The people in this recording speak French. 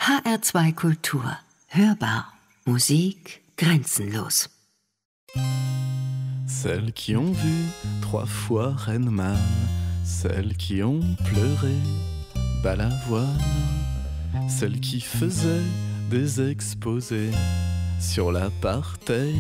HR2 Kultur. Hörbar. Musik grenzenlos. Celles qui ont vu 3 fois Reine-Man, celles qui ont pleuré Balavoine, celles qui faisaient des exposés sur l'apartheid